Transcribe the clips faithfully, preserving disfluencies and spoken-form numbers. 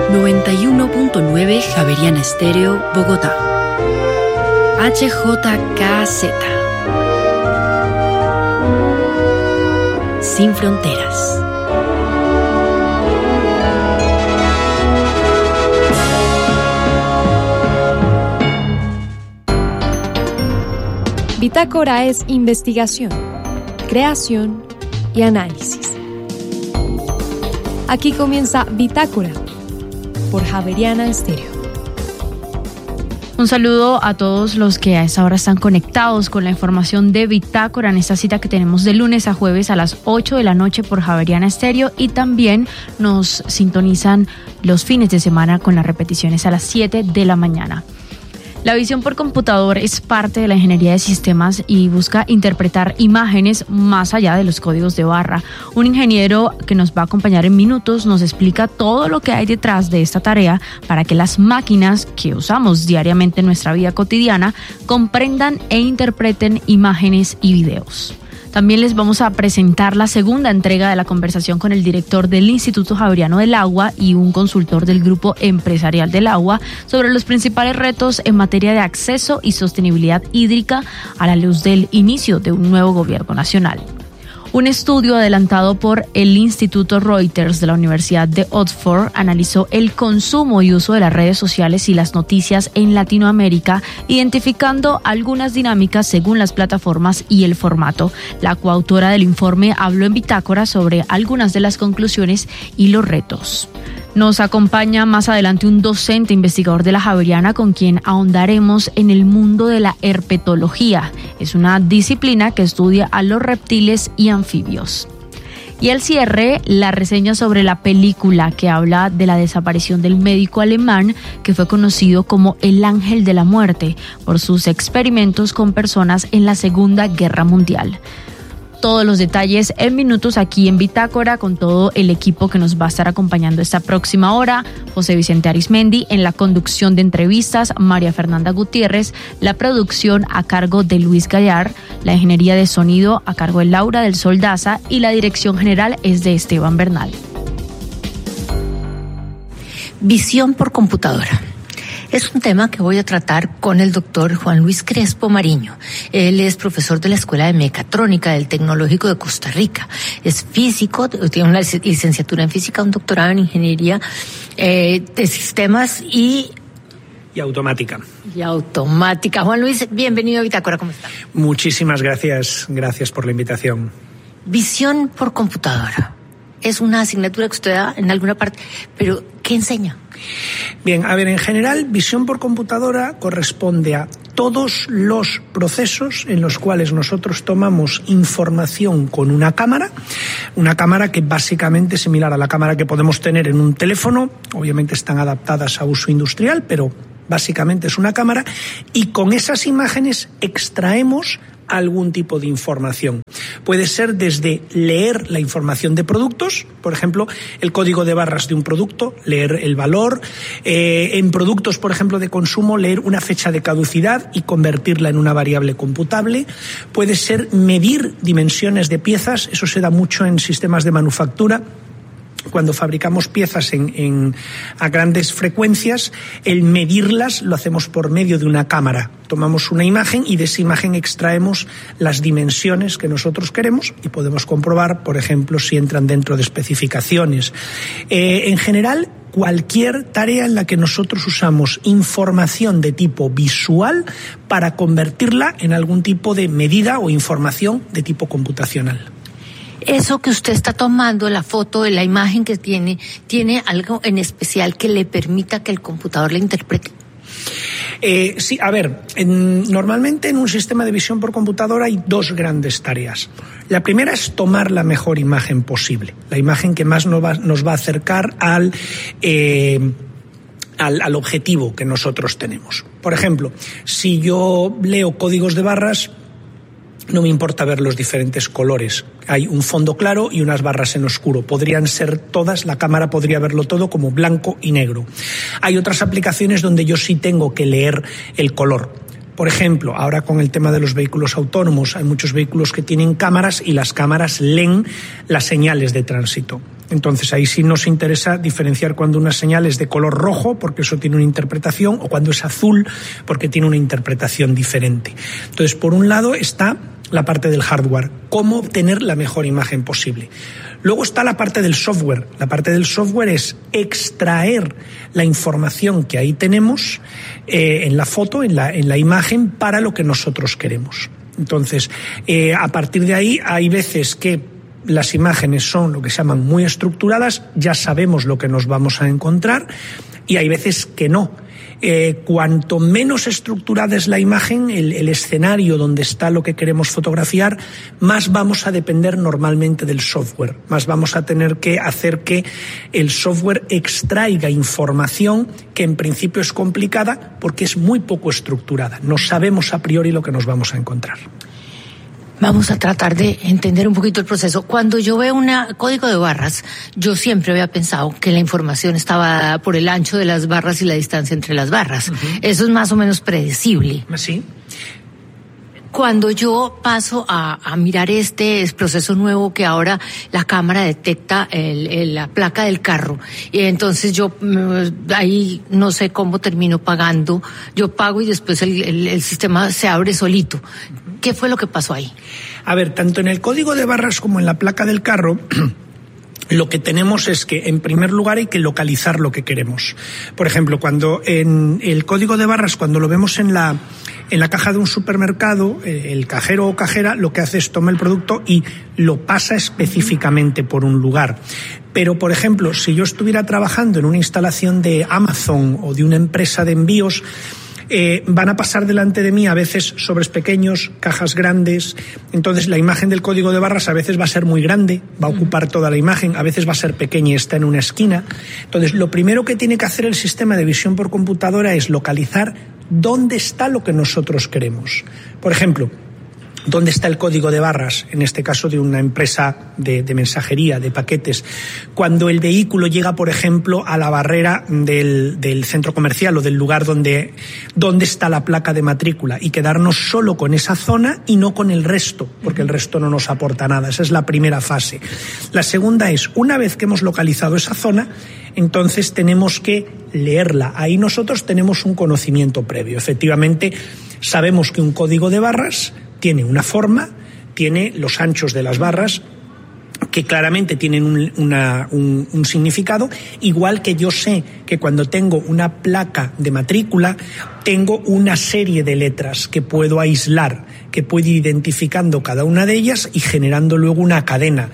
noventa y uno punto nueve Javeriana Estéreo, Bogotá. H J K Z. Sin fronteras. Bitácora es investigación, creación y análisis. Aquí comienza Bitácora por Javeriana Estéreo. Un saludo a todos los que a esta hora están conectados con la información de Bitácora en esta cita que tenemos de lunes a jueves a las ocho de la noche por Javeriana Estéreo, y también nos sintonizan los fines de semana con las repeticiones a las siete de la mañana. La visión por computador es parte de la ingeniería de sistemas y busca interpretar imágenes más allá de los códigos de barra. Un ingeniero que nos va a acompañar en minutos nos explica todo lo que hay detrás de esta tarea para que las máquinas que usamos diariamente en nuestra vida cotidiana comprendan e interpreten imágenes y videos. También les vamos a presentar la segunda entrega de la conversación con el director del Instituto Javeriano del Agua y un consultor del Grupo Empresarial del Agua sobre los principales retos en materia de acceso y sostenibilidad hídrica a la luz del inicio de un nuevo gobierno nacional. Un estudio adelantado por el Instituto Reuters de la Universidad de Oxford analizó el consumo y uso de las redes sociales y las noticias en Latinoamérica, identificando algunas dinámicas según las plataformas y el formato. La coautora del informe habló en Bitácora sobre algunas de las conclusiones y los retos. Nos acompaña más adelante un docente investigador de la Javeriana con quien ahondaremos en el mundo de la herpetología. Es una disciplina que estudia a los reptiles y anfibios. Y al cierre, la reseña sobre la película que habla de la desaparición del médico alemán que fue conocido como el Ángel de la Muerte por sus experimentos con personas en la Segunda Guerra Mundial. Todos los detalles en minutos aquí en Bitácora con todo el equipo que nos va a estar acompañando esta próxima hora. José Vicente Arismendi en la conducción de entrevistas, María Fernanda Gutiérrez, la producción a cargo de Luis Gallar, la ingeniería de sonido a cargo de Laura del Sol Daza y la dirección general es de Esteban Bernal. Visión por computadora. Es un tema que voy a tratar con el doctor Juan Luis Crespo Mariño. Él es profesor de la Escuela de Mecatrónica del Tecnológico de Costa Rica. Es físico, tiene una licenciatura en física, un doctorado en ingeniería eh, de sistemas y... Y automática. Y automática. Juan Luis, bienvenido a Bitácora, ¿cómo está? Muchísimas gracias, gracias por la invitación. Visión por computadora. Es una asignatura que usted da en alguna parte, pero ¿qué enseña? Bien, a ver, en general, visión por computadora corresponde a todos los procesos en los cuales nosotros tomamos información con una cámara, una cámara que básicamente es similar a la cámara que podemos tener en un teléfono, obviamente están adaptadas a uso industrial, pero básicamente es una cámara, y con esas imágenes extraemos algún tipo de información. Puede ser desde leer la información de productos, por ejemplo, el código de barras de un producto, leer el valor, eh, en productos, por ejemplo, de consumo, leer una fecha de caducidad y convertirla en una variable computable. Puede ser medir dimensiones de piezas, eso se da mucho en sistemas de manufactura. Cuando fabricamos piezas en, en, a grandes frecuencias, el medirlas lo hacemos por medio de una cámara. Tomamos una imagen y de esa imagen extraemos las dimensiones que nosotros queremos y podemos comprobar, por ejemplo, si entran dentro de especificaciones. Eh, en general, cualquier tarea en la que nosotros usamos información de tipo visual para convertirla en algún tipo de medida o información de tipo computacional. Eso que usted está tomando, la foto de la imagen que tiene, ¿tiene algo en especial que le permita que el computador la interprete? Eh, sí, a ver, en, normalmente en un sistema de visión por computadora hay dos grandes tareas. La primera es tomar la mejor imagen posible, la imagen que más nos va, nos va a acercar al... Eh, Al, al objetivo que nosotros tenemos. Por ejemplo, si yo leo códigos de barras, no me importa ver los diferentes colores. Hay un fondo claro y unas barras en oscuro. Podrían ser todas, la cámara podría verlo todo como blanco y negro. Hay otras aplicaciones donde yo sí tengo que leer el color. Por ejemplo, ahora con el tema de los vehículos autónomos, hay muchos vehículos que tienen cámaras y las cámaras leen las señales de tránsito. Entonces ahí sí nos interesa diferenciar cuando una señal es de color rojo, porque eso tiene una interpretación, o cuando es azul, porque tiene una interpretación diferente. Entonces, por un lado está la parte del hardware, cómo obtener la mejor imagen posible. Luego está la parte del software. La parte del software es extraer la información que ahí tenemos eh, en la foto, en la, en la imagen, para lo que nosotros queremos. Entonces, eh, a partir de ahí hay veces que las imágenes son lo que se llaman muy estructuradas, ya sabemos lo que nos vamos a encontrar, y hay veces que no. Eh, cuanto menos estructurada es la imagen, el, el escenario donde está lo que queremos fotografiar, más vamos a depender normalmente del software, más vamos a tener que hacer que el software extraiga información que en principio es complicada porque es muy poco estructurada. No sabemos a priori lo que nos vamos a encontrar. Vamos a tratar de entender un poquito el proceso. Cuando yo veo un código de barras, yo siempre había pensado que la información estaba dada por el ancho de las barras y la distancia entre las barras. Uh-huh. Eso es más o menos predecible. Sí. Cuando yo paso a, a mirar este proceso nuevo que ahora la cámara detecta el, el, la placa del carro, y entonces yo ahí no sé cómo termino pagando, yo pago y después el, el, el sistema se abre solito. ¿Qué fue lo que pasó ahí? A ver, tanto en el código de barras como en la placa del carro, lo que tenemos es que, en primer lugar, hay que localizar lo que queremos. Por ejemplo, cuando en el código de barras, cuando lo vemos en la en la caja de un supermercado, el cajero o cajera lo que hace es toma el producto y lo pasa específicamente por un lugar. Pero, por ejemplo, si yo estuviera trabajando en una instalación de Amazon o de una empresa de envíos, Eh, van a pasar delante de mí a veces sobres pequeños, cajas grandes. Entonces la imagen del código de barras a veces va a ser muy grande, va a ocupar toda la imagen, a veces va a ser pequeña y está en una esquina. Entonces lo primero que tiene que hacer el sistema de visión por computadora es localizar dónde está lo que nosotros queremos. Por ejemplo, ¿dónde está el código de barras? En este caso de una empresa de, de mensajería, de paquetes. Cuando el vehículo llega, por ejemplo, a la barrera del, del centro comercial o del lugar donde, donde está la placa de matrícula, y quedarnos solo con esa zona y no con el resto, porque el resto no nos aporta nada. Esa es la primera fase. La segunda es, una vez que hemos localizado esa zona, entonces tenemos que leerla. Ahí nosotros tenemos un conocimiento previo. Efectivamente, sabemos que un código de barras tiene una forma, tiene los anchos de las barras, que claramente tienen un, una, un, un significado, igual que yo sé que cuando tengo una placa de matrícula tengo una serie de letras que puedo aislar, que puedo ir identificando cada una de ellas y generando luego una cadena.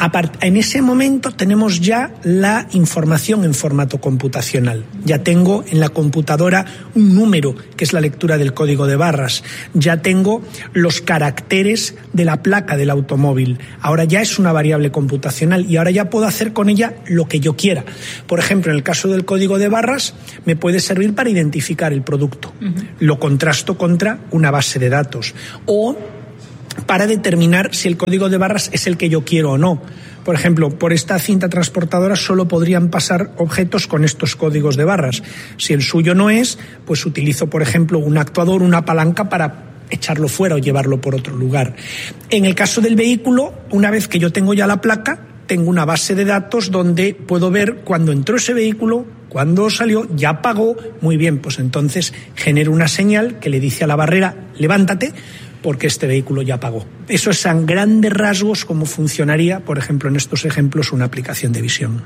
En ese momento tenemos ya la información en formato computacional. Ya tengo en la computadora un número, que es la lectura del código de barras. Ya tengo los caracteres de la placa del automóvil. Ahora ya es una variable computacional y ahora ya puedo hacer con ella lo que yo quiera. Por ejemplo, en el caso del código de barras, me puede servir para identificar el producto. Uh-huh. Lo contrasto contra una base de datos. O para determinar si el código de barras es el que yo quiero o no. Por ejemplo, por esta cinta transportadora solo podrían pasar objetos con estos códigos de barras. Si el suyo no es, pues utilizo, por ejemplo, un actuador, una palanca para echarlo fuera o llevarlo por otro lugar. En el caso del vehículo, una vez que yo tengo ya la placa, tengo una base de datos donde puedo ver cuándo entró ese vehículo, cuándo salió, ya pagó, muy bien, pues entonces genero una señal que le dice a la barrera, levántate, porque este vehículo ya pagó. Eso es a grandes rasgos cómo funcionaría, por ejemplo, en estos ejemplos, una aplicación de visión.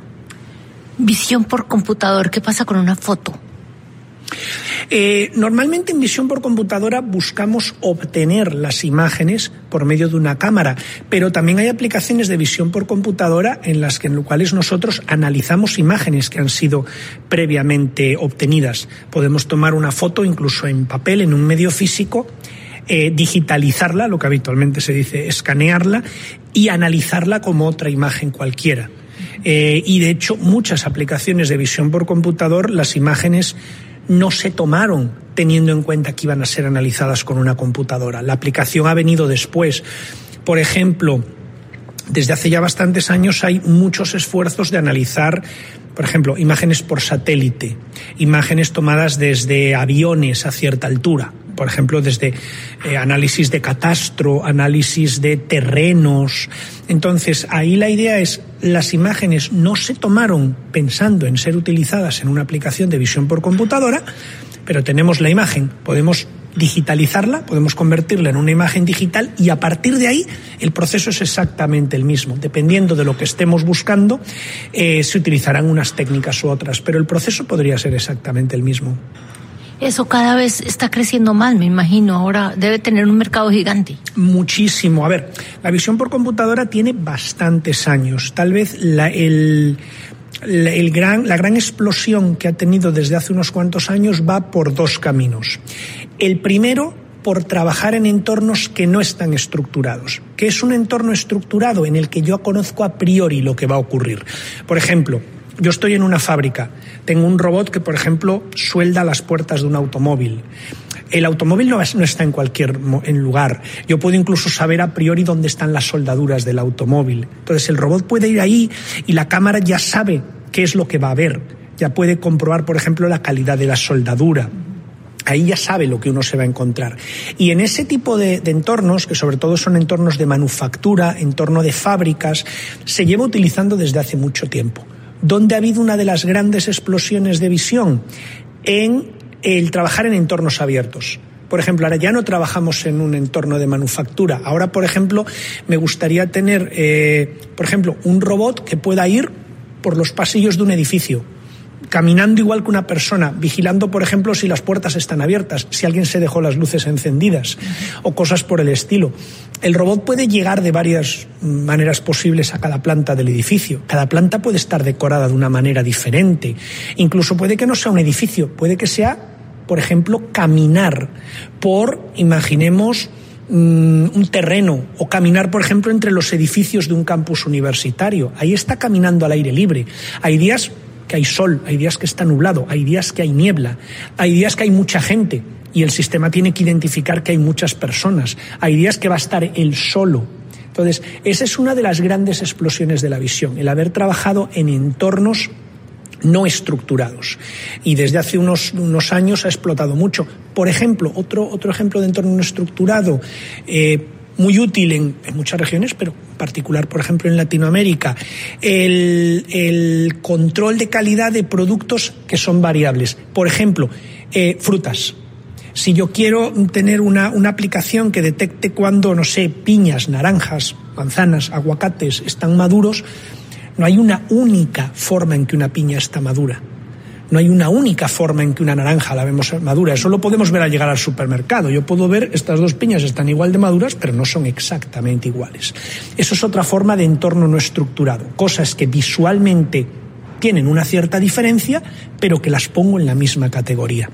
Visión por computador, ¿qué pasa con una foto? Eh, normalmente en visión por computadora buscamos obtener las imágenes por medio de una cámara, pero también hay aplicaciones de visión por computadora en las que en las cuales nosotros analizamos imágenes que han sido previamente obtenidas. Podemos tomar una foto incluso en papel, en un medio físico, eh, digitalizarla, lo que habitualmente se dice escanearla, y analizarla como otra imagen cualquiera. Eh, y de hecho muchas aplicaciones de visión por computador, las imágenes no se tomaron teniendo en cuenta que iban a ser analizadas con una computadora. La aplicación ha venido después. Por ejemplo, desde hace ya bastantes años hay muchos esfuerzos de analizar, por ejemplo, imágenes por satélite, imágenes tomadas desde aviones a cierta altura. por ejemplo, desde eh, análisis de catastro, análisis de terrenos. Entonces, ahí la idea es, las imágenes no se tomaron pensando en ser utilizadas en una aplicación de visión por computadora, pero tenemos la imagen, podemos digitalizarla, podemos convertirla en una imagen digital y a partir de ahí el proceso es exactamente el mismo. Dependiendo de lo que estemos buscando, eh, se utilizarán unas técnicas u otras, pero el proceso podría ser exactamente el mismo. Eso cada vez está creciendo más, me imagino. Ahora debe tener un mercado gigante. Muchísimo. A ver, la visión por computadora tiene bastantes años. Tal vez la, el... El gran, la gran explosión que ha tenido desde hace unos cuantos años va por dos caminos. El primero, por trabajar en entornos que no están estructurados, que es un entorno estructurado en el que yo conozco a priori lo que va a ocurrir. Por ejemplo, yo estoy en una fábrica, tengo un robot que, por ejemplo, suelda las puertas de un automóvil. El automóvil no, es, no está en cualquier en lugar. Yo puedo incluso saber a priori dónde están las soldaduras del automóvil. Entonces el robot puede ir ahí y la cámara ya sabe qué es lo que va a ver. Ya puede comprobar, por ejemplo, la calidad de la soldadura. Ahí ya sabe lo que uno se va a encontrar. Y en ese tipo de, de entornos, que sobre todo son entornos de manufactura, entorno de fábricas, se lleva utilizando desde hace mucho tiempo. ¿Dónde ha habido una de las grandes explosiones de visión? En el trabajar en entornos abiertos. Por ejemplo, ahora ya no trabajamos en un entorno de manufactura. Ahora, por ejemplo, me gustaría tener, eh, por ejemplo, un robot que pueda ir por los pasillos de un edificio, caminando igual que una persona, vigilando, por ejemplo, si las puertas están abiertas, si alguien se dejó las luces encendidas, o cosas por el estilo. El robot puede llegar de varias maneras posibles a cada planta del edificio. Cada planta puede estar decorada de una manera diferente. Incluso puede que no sea un edificio, puede que sea, por ejemplo, caminar por, imaginemos, un terreno, o caminar, por ejemplo, entre los edificios de un campus universitario. Ahí está caminando al aire libre. Hay días que hay sol, hay días que está nublado, hay días que hay niebla, hay días que hay mucha gente y el sistema tiene que identificar que hay muchas personas, hay días que va a estar él solo. Entonces, esa es una de las grandes explosiones de la visión, el haber trabajado en entornos no estructurados. Y desde hace unos, unos años ha explotado mucho. Por ejemplo, otro, otro ejemplo de entorno no estructurado, eh, muy útil en, en muchas regiones, pero en particular, por ejemplo, en Latinoamérica, el, el control de calidad de productos que son variables. Por ejemplo, eh, frutas. Si yo quiero tener una, una aplicación que detecte cuando, no sé, piñas, naranjas, manzanas, aguacates están maduros, no hay una única forma en que una piña está madura. No hay una única forma en que una naranja la vemos madura. Eso lo podemos ver al llegar al supermercado. Yo puedo ver estas dos piñas están igual de maduras, pero no son exactamente iguales. Eso es otra forma de entorno no estructurado. Cosas que visualmente tienen una cierta diferencia, pero que las pongo en la misma categoría.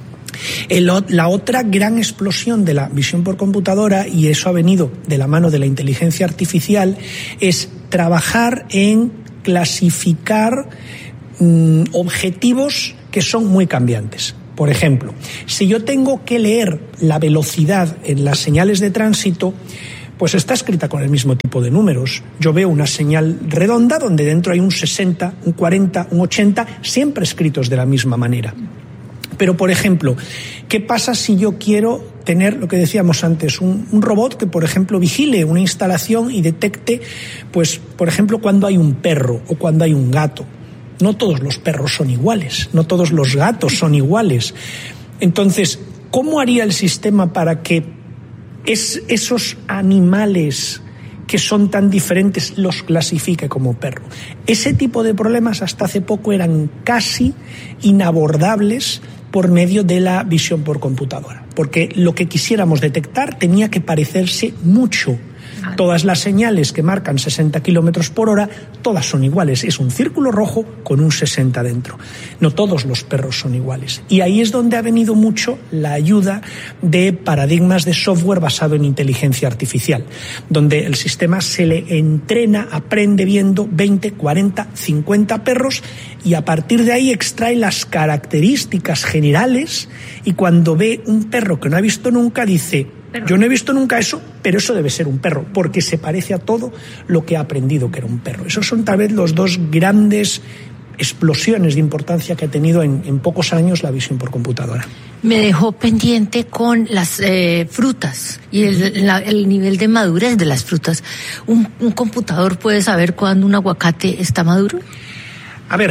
El, la otra gran explosión de la visión por computadora, y eso ha venido de la mano de la inteligencia artificial, es trabajar en clasificar mmm, objetivos que son muy cambiantes. Por ejemplo, si yo tengo que leer la velocidad en las señales de tránsito, pues está escrita con el mismo tipo de números. Yo veo una señal redonda donde dentro hay un sesenta, un cuarenta, un ochenta, siempre escritos de la misma manera. Pero, por ejemplo, ¿qué pasa si yo quiero tener, lo que decíamos antes, un, un robot que, por ejemplo, vigile una instalación y detecte, pues, por ejemplo, cuando hay un perro o cuando hay un gato? No todos los perros son iguales, no todos los gatos son iguales. Entonces, ¿cómo haría el sistema para que es, esos animales que son tan diferentes los clasifique como perro? Ese tipo de problemas hasta hace poco eran casi inabordables por medio de la visión por computadora, porque lo que quisiéramos detectar tenía que parecerse mucho. Todas las señales que marcan sesenta kilómetros por hora, todas son iguales. Es un círculo rojo con un sesenta dentro. No todos los perros son iguales. Y ahí es donde ha venido mucho la ayuda de paradigmas de software basado en inteligencia artificial, donde el sistema se le entrena, aprende viendo veinte, cuarenta, cincuenta perros y a partir de ahí extrae las características generales y cuando ve un perro que no ha visto nunca dice: yo no he visto nunca eso, pero eso debe ser un perro, porque se parece a todo lo que ha aprendido que era un perro. Esos son tal vez los dos grandes explosiones de importancia que ha tenido en, en pocos años la visión por computadora. Me dejó pendiente con las eh, frutas y el, la, el nivel de madurez de las frutas. ¿Un, un computador puede saber cuándo un aguacate está maduro? A ver,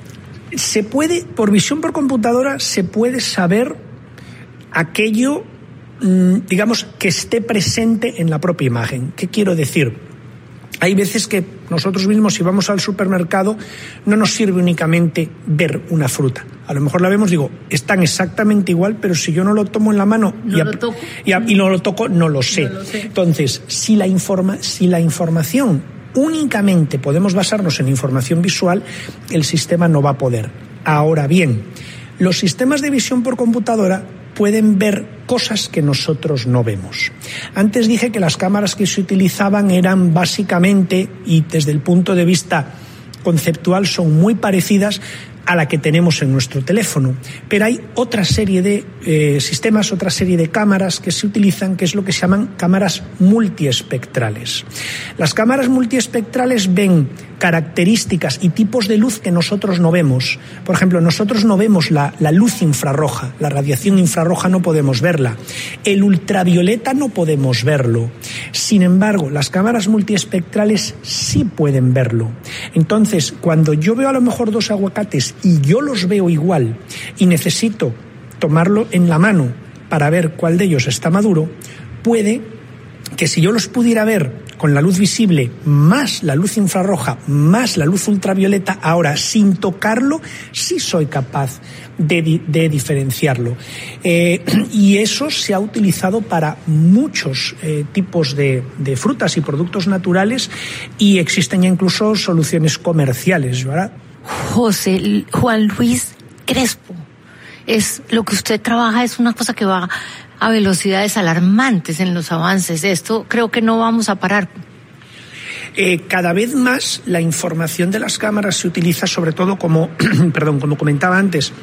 se puede, por visión por computadora, se puede saber aquello, digamos, que esté presente en la propia imagen. ¿Qué quiero decir? Hay veces que nosotros mismos, si vamos al supermercado, no nos sirve únicamente ver una fruta. A lo mejor la vemos, digo, están exactamente igual, pero si yo no lo tomo en la mano no y, a, lo toco. Y, a, y no lo toco, no lo sé. No lo sé. Entonces, si la, informa, si la información únicamente podemos basarnos en información visual, el sistema no va a poder. Ahora bien, los sistemas de visión por computadora pueden ver cosas que nosotros no vemos. Antes dije que las cámaras que se utilizaban eran básicamente, y desde el punto de vista conceptual son muy parecidas a la que tenemos en nuestro teléfono, pero hay otra serie de eh, sistemas, otra serie de cámaras que se utilizan, que es lo que se llaman cámaras multiespectrales. Las cámaras multiespectrales ven características y tipos de luz que nosotros no vemos. Por ejemplo, nosotros no vemos la, la luz infrarroja, la radiación infrarroja no podemos verla, el ultravioleta no podemos verlo. Sin embargo, las cámaras multiespectrales sí pueden verlo. Entonces, cuando yo veo a lo mejor dos aguacates y yo los veo igual y necesito tomarlo en la mano para ver cuál de ellos está maduro, puede que si yo los pudiera ver con la luz visible más la luz infrarroja más la luz ultravioleta, ahora sin tocarlo sí soy capaz de, de diferenciarlo. Eh, y eso se ha utilizado para muchos eh, tipos de, de frutas y productos naturales, y existen ya incluso soluciones comerciales, ¿verdad? José Juan Luis Crespo, es lo que usted trabaja es una cosa que va a velocidades alarmantes en los avances. Esto creo que no vamos a parar. Eh, cada vez más la información de las cámaras se utiliza sobre todo como, perdón, como comentaba antes,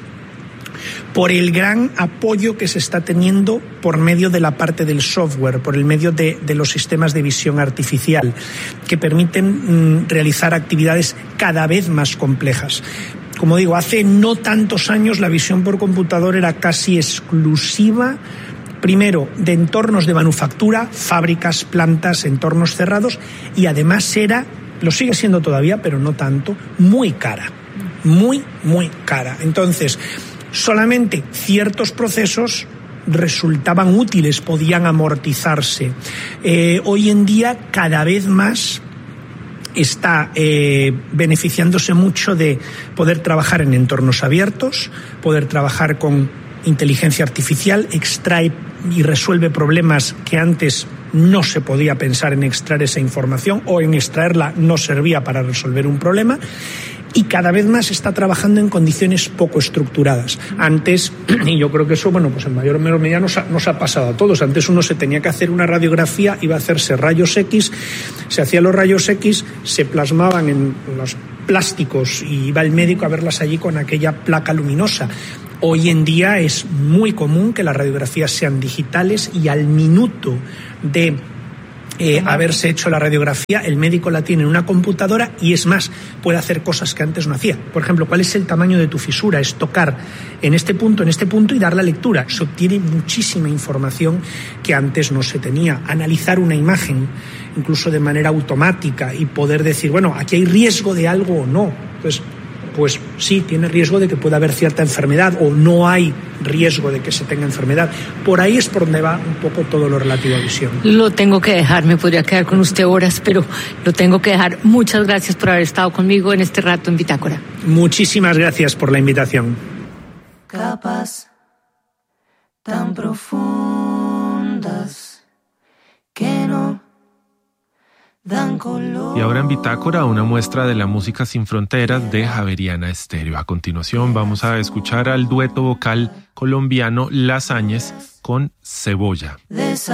por el gran apoyo que se está teniendo por medio de la parte del software, por el medio de, de los sistemas de visión artificial, que permiten mm, realizar actividades cada vez más complejas. Como digo, hace no tantos años la visión por computador era casi exclusiva, primero, de entornos de manufactura, fábricas, plantas, entornos cerrados, y además era, lo sigue siendo todavía, pero no tanto, muy cara, muy, muy cara. Entonces, solamente ciertos procesos resultaban útiles, podían amortizarse. Eh, hoy en día, cada vez más está eh, beneficiándose mucho de poder trabajar en entornos abiertos, poder trabajar con inteligencia artificial, extrae y resuelve problemas que antes no se podía pensar en extraer esa información, o en extraerla no servía para resolver un problema. Y cada vez más está trabajando en condiciones poco estructuradas. Antes, y yo creo que eso, bueno, pues en mayor o menor medida nos ha, nos ha pasado a todos. Antes uno se tenía que hacer una radiografía, iba a hacerse rayos X, se hacían los rayos X, se plasmaban en los plásticos y iba el médico a verlas allí con aquella placa luminosa. Hoy en día es muy común que las radiografías sean digitales, y al minuto de Eh, haberse hecho la radiografía, el médico la tiene en una computadora, y es más, puede hacer cosas que antes no hacía. Por ejemplo, ¿cuál es el tamaño de tu fisura? Es tocar en este punto, en este punto, y dar la lectura. Se obtiene muchísima información que antes no se tenía. Analizar una imagen, incluso de manera automática, y poder decir, bueno, aquí hay riesgo de algo o no. Entonces, pues sí, tiene riesgo de que pueda haber cierta enfermedad, o no hay riesgo de que se tenga enfermedad. Por ahí es por donde va un poco todo lo relativo a visión. Lo tengo que dejar, me podría quedar con usted horas, pero lo tengo que dejar. Muchas gracias por haber estado conmigo en este rato en Bitácora. Muchísimas gracias por la invitación. Capas tan profundas que no dan color. Y ahora en Bitácora, una muestra de la música sin fronteras de Javeriana Estéreo. A continuación vamos a escuchar al dueto vocal colombiano Las Áñez con Cebolla.